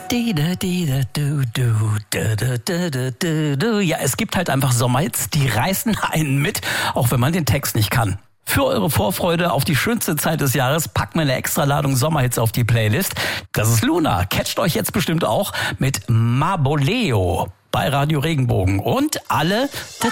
Ja, es gibt halt einfach Sommerhits, die reißen einen mit, auch wenn man den Text nicht kann. Für eure Vorfreude auf die schönste Zeit des Jahres packt mir eine Extraladung Sommerhits auf die Playlist. Das ist Luna. Catcht euch jetzt bestimmt auch mit Maboleo bei Radio Regenbogen. Und alle